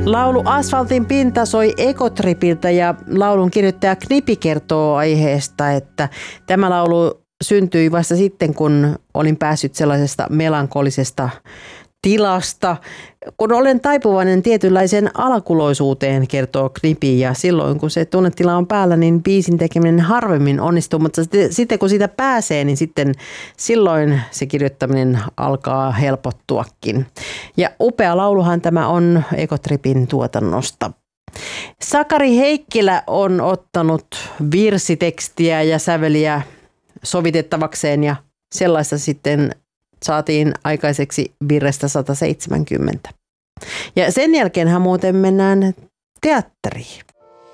Laulu Asfaltin pinta soi Ekotripiltä ja laulun kirjoittaja Knipi kertoo aiheesta, että tämä laulu syntyi vasta sitten, kun olin päässyt sellaisesta melankolisesta tilasta. Kun olen taipuvainen tietynlaiseen alakuloisuuteen, kertoo Knipi, ja silloin kun se tunnetila on päällä, niin biisin tekeminen harvemmin onnistuu, mutta sitten kun siitä pääsee, niin sitten silloin se kirjoittaminen alkaa helpottuakin. Ja upea lauluhan tämä on Ekotripin tuotannosta. Sakari Heikkilä on ottanut virsitekstiä ja säveliä sovitettavakseen ja sellaista sitten saatiin aikaiseksi Virrestä 170. Ja sen jälkeenhän muuten mennään teatteriin.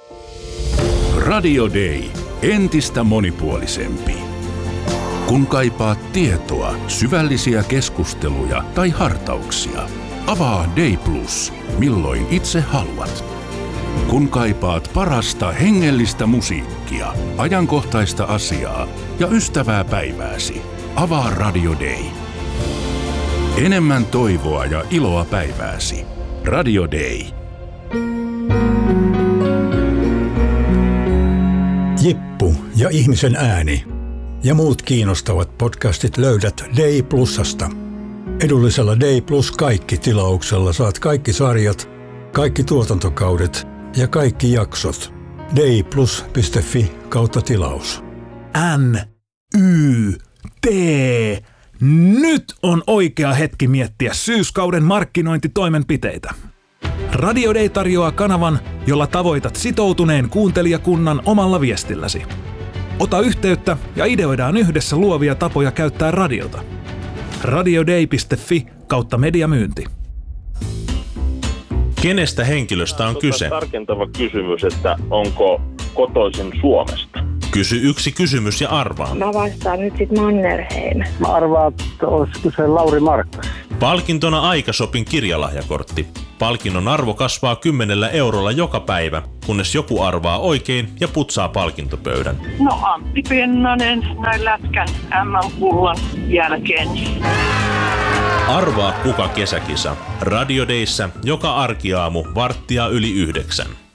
Radio Day. Entistä monipuolisempi. Kun kaipaat tietoa, syvällisiä keskusteluja tai hartauksia, avaa Day Plus, milloin itse haluat. Kun kaipaat parasta hengellistä musiikkia, ajankohtaista asiaa ja ystävää päivääsi, avaa Radio Day. Enemmän toivoa ja iloa päivääsi. Radio Day. Jippu ja ihmisen ääni ja muut kiinnostavat podcastit löydät Day Plusasta. Edullisella Day Plus kaikki -tilauksella saat kaikki sarjat, kaikki tuotantokaudet ja kaikki jaksot. dayplus.fi/tilaus. NYT. Nyt on oikea hetki miettiä syyskauden markkinointitoimenpiteitä. Radio Day tarjoaa kanavan, jolla tavoitat sitoutuneen kuuntelijakunnan omalla viestilläsi. Ota yhteyttä ja ideoidaan yhdessä luovia tapoja käyttää radiota. radioday.fi/mediamyynti. Kenestä henkilöstä on kyse? Tarkentava kysymys, että onko kotoisin Suomesta? Kysy yksi kysymys ja arvaa. Mä vastaan nyt sit Mannerheim. Mä arvaan, että olisiko se Lauri Markkas. Palkintona Aikashopin kirjalahjakortti. Palkinnon arvo kasvaa 10 eurolla joka päivä, kunnes joku arvaa oikein ja putsaa palkintopöydän. No Antti Pennanen näin lätkän MM-pullan jälkeen. Arvaa kuka kesäkisa. Radio Dayssä joka arkiaamu 8:45.